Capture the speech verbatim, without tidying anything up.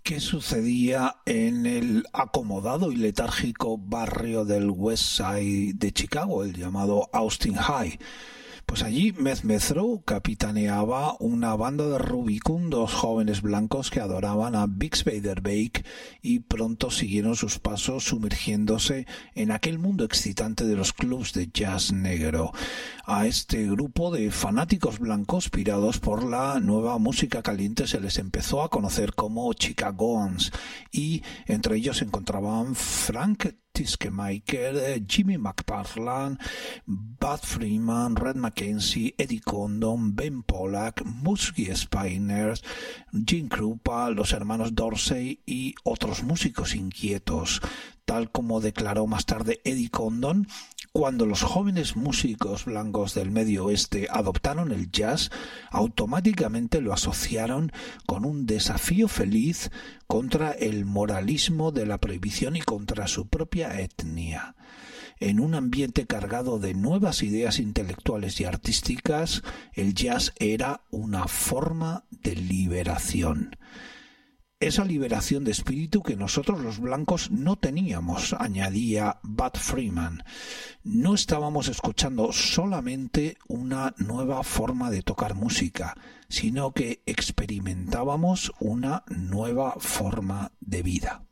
¿Qué sucedía en el acomodado y letárgico barrio del West Side de Chicago, el llamado Austin High? Pues allí Meth Methro capitaneaba una banda de rubicundos jóvenes blancos que adoraban a Bix Beiderbecke y pronto siguieron sus pasos sumergiéndose en aquel mundo excitante de los clubs de jazz negro. A este grupo de fanáticos blancos pirados por la nueva música caliente se les empezó a conocer como Chicagoans, y entre ellos se encontraban Frank Tischemaker, Jimmy McParland, Bud Freeman, Red Mackenzie, Eddie Condon, Ben Pollack, Muskie Spinner, Jim Krupa, los hermanos Dorsey y otros músicos inquietos. Tal como declaró más tarde Eddie Condon, cuando los jóvenes músicos blancos del Medio Oeste adoptaron el jazz, automáticamente lo asociaron con un desafío feliz contra el moralismo de la prohibición y contra su propia etnia. En un ambiente cargado de nuevas ideas intelectuales y artísticas, el jazz era una forma de liberación. Esa liberación de espíritu que nosotros los blancos no teníamos, añadía Bud Freeman. No estábamos escuchando solamente una nueva forma de tocar música, sino que experimentábamos una nueva forma de vida.